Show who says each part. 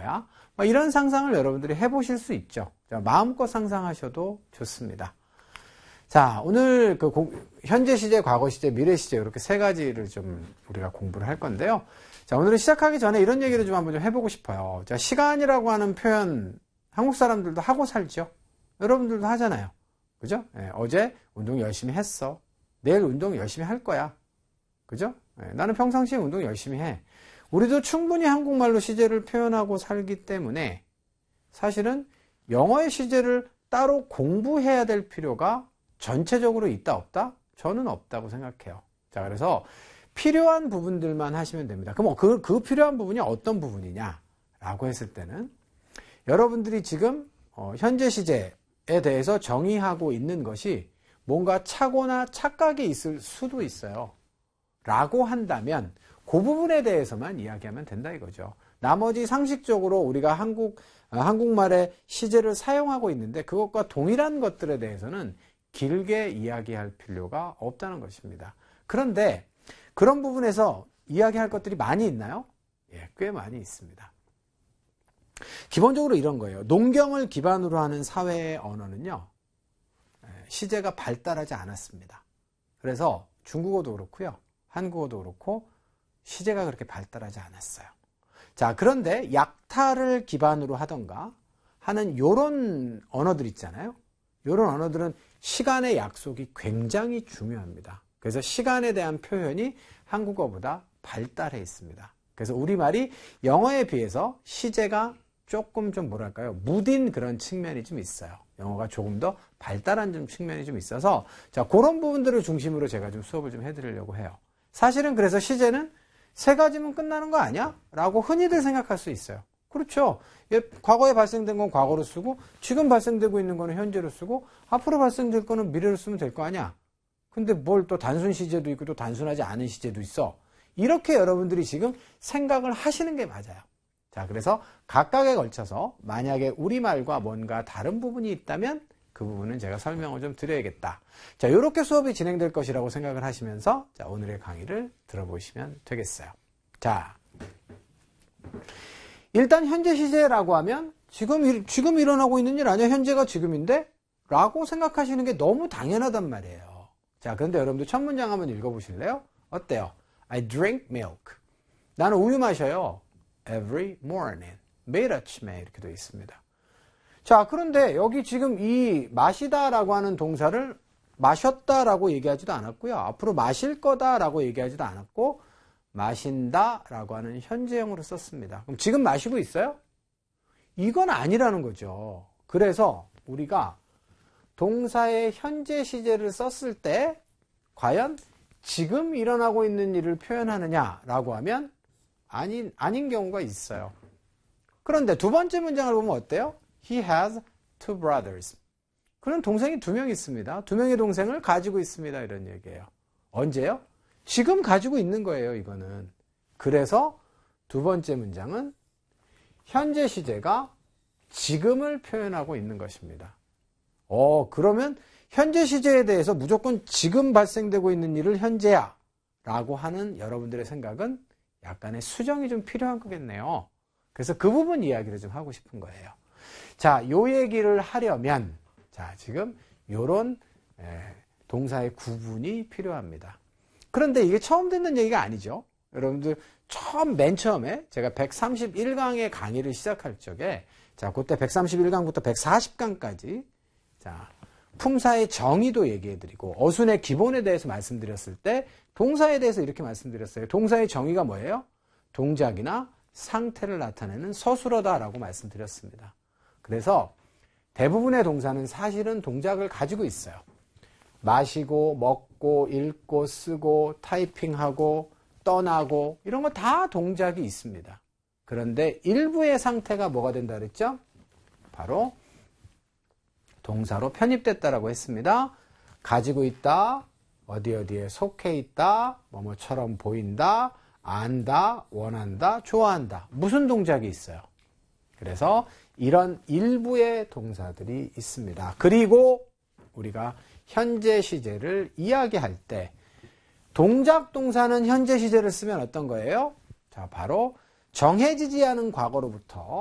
Speaker 1: 거야. 이런 상상을 여러분들이 해보실 수 있죠. 자, 마음껏 상상하셔도 좋습니다. 자, 오늘 현재 시제, 과거 시제, 미래 시제 이렇게 세 가지를 좀 우리가 공부를 할 건데요. 자, 오늘은 시작하기 전에 이런 얘기를 좀 한번 좀 해보고 싶어요. 자, 시간이라고 하는 표현 한국 사람들도 하고 살죠. 여러분들도 하잖아요. 그죠? 어제 운동 열심히 했어. 내일 운동 열심히 할 거야. 그죠? 나는 평상시에 운동 열심히 해. 우리도 충분히 한국말로 시제를 표현하고 살기 때문에 사실은 영어의 시제를 따로 공부해야 될 필요가 전체적으로 있다 없다? 저는 없다고 생각해요. 자, 그래서 필요한 부분들만 하시면 됩니다. 그럼 그 필요한 부분이 어떤 부분이냐라고 했을 때는 여러분들이 지금 현재 시제에 대해서 정의하고 있는 것이 뭔가 착오나 착각이 있을 수도 있어요. 라고 한다면 그 부분에 대해서만 이야기하면 된다 이거죠. 나머지 상식적으로 우리가 한국말의 시제를 사용하고 있는데 그것과 동일한 것들에 대해서는 길게 이야기할 필요가 없다는 것입니다. 그런데 그런 부분에서 이야기할 것들이 많이 있나요? 예, 꽤 많이 있습니다. 기본적으로 이런 거예요. 농경을 기반으로 하는 사회의 언어는요, 시제가 발달하지 않았습니다. 그래서 중국어도 그렇고요, 한국어도 그렇고 시제가 그렇게 발달하지 않았어요. 자, 그런데 약타를 기반으로 하던가 하는 요런 언어들 있잖아요. 요런 언어들은 시간의 약속이 굉장히 중요합니다. 그래서 시간에 대한 표현이 한국어보다 발달해 있습니다. 그래서 우리말이 영어에 비해서 시제가 조금 좀 뭐랄까요, 무딘 그런 측면이 좀 있어요. 영어가 조금 더 발달한 좀 측면이 좀 있어서 자, 그런 부분들을 중심으로 제가 좀 수업을 좀 해드리려고 해요. 사실은 그래서 시제는 세 가지면 끝나는 거 아니야? 라고 흔히들 생각할 수 있어요. 그렇죠. 과거에 발생된 건 과거로 쓰고 지금 발생되고 있는 거는 현재로 쓰고 앞으로 발생될 거는 미래로 쓰면 될 거 아니야? 근데 뭘 또 단순 시제도 있고 또 단순하지 않은 시제도 있어. 이렇게 여러분들이 지금 생각을 하시는 게 맞아요. 자, 그래서 각각에 걸쳐서 만약에 우리말과 뭔가 다른 부분이 있다면 그 부분은 제가 설명을 좀 드려야겠다. 자, 이렇게 수업이 진행될 것이라고 생각을 하시면서 자, 오늘의 강의를 들어보시면 되겠어요. 자, 일단 현재 시제라고 하면 지금 일어나고 있는 일 아니야? 현재가 지금인데? 라고 생각하시는 게 너무 당연하단 말이에요. 자, 그런데 여러분들 첫 문장 한번 읽어보실래요? 어때요? I drink milk. 나는 우유 마셔요. Every morning. 매일 아침에 이렇게 되어 있습니다. 자, 그런데 여기 지금 이 마시다라고 하는 동사를 마셨다라고 얘기하지도 않았고요. 앞으로 마실 거다라고 얘기하지도 않았고 마신다라고 하는 현재형으로 썼습니다. 그럼 지금 마시고 있어요? 이건 아니라는 거죠. 그래서 우리가 동사의 현재 시제를 썼을 때 과연 지금 일어나고 있는 일을 표현하느냐라고 하면 아닌 경우가 있어요. 그런데 두 번째 문장을 보면 어때요? He has two brothers. 그는 동생이 2명 있습니다. 2명의 동생을 가지고 있습니다. 이런 얘기예요. 언제요? 지금 가지고 있는 거예요, 이거는. 그래서 두 번째 문장은 현재 시제가 지금을 표현하고 있는 것입니다. 그러면 현재 시제에 대해서 무조건 지금 발생되고 있는 일을 현재야 라고 하는 여러분들의 생각은 약간의 수정이 좀 필요한 거겠네요. 그래서 그 부분 이야기를 좀 하고 싶은 거예요. 자, 요 얘기를 하려면 자, 지금 요런 동사의 구분이 필요합니다. 그런데 이게 처음 듣는 얘기가 아니죠. 여러분들 맨 처음에 제가 131강의 강의를 시작할 적에 자, 그때 131강부터 140강까지 자, 품사의 정의도 얘기해드리고 어순의 기본에 대해서 말씀드렸을 때 동사에 대해서 이렇게 말씀드렸어요. 동사의 정의가 뭐예요? 동작이나 상태를 나타내는 서술어다라고 말씀드렸습니다. 그래서 대부분의 동사는 사실은 동작을 가지고 있어요. 마시고, 먹고, 읽고, 쓰고, 타이핑하고, 떠나고 이런 거 다 동작이 있습니다. 그런데 일부의 상태가 뭐가 된다 그랬죠? 바로 동사로 편입됐다라고 했습니다. 가지고 있다, 어디에 속해 있다, 뭐뭐처럼 보인다, 안다, 원한다, 좋아한다. 무슨 동작이 있어요? 그래서 이런 일부의 동사들이 있습니다. 그리고 우리가 현재 시제를 이야기할 때 동작 동사는 현재 시제를 쓰면 어떤 거예요? 자, 바로 정해지지 않은 과거로부터